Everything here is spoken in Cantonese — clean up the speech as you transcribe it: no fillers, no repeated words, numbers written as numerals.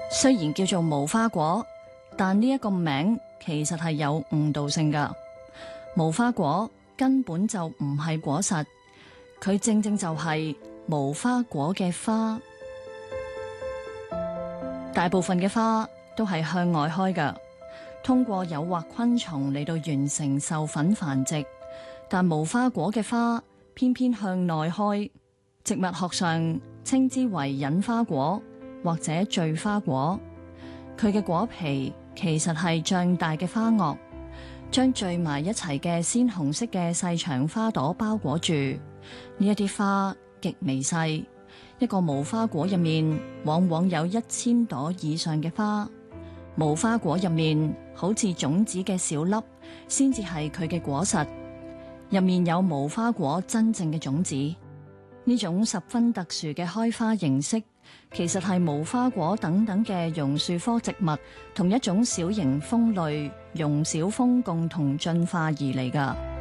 雖然叫做無花果，但呢一個名其實係有誤導性㗎。無花果根本就唔係果實，佢正正就係無花果嘅花。大部分嘅花都係向外開㗎，通過誘惑昆蟲嚟到完成授粉繁殖。但無花果嘅花偏偏向內開，植物學上稱之為隱花果或者序花果。佢嘅果皮其實係脹大嘅花萼，將聚埋一齊嘅鮮紅色嘅細長花朵包裹住。呢一啲花極微細，一個無花果入面往往有1000朵以上嘅花。無花果入面好似種子嘅小粒，先至係佢嘅果實。入面有無花果真正嘅種子。呢種十分特殊嘅開花形式，其實係無花果等等嘅榕樹科植物同一種小型蜂類榕小蜂共同進化而嚟㗎。